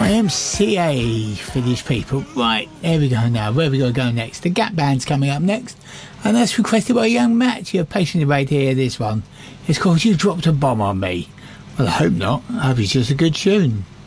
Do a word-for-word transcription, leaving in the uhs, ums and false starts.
Y M C A for these people. Right, there we go now. Where we got to go next? The Gap Band's coming up next, and that's requested by young Matt. You're patiently waiting to hear this one. It's called You Dropped a Bomb on Me. Well, I hope not. I hope it's just a good tune.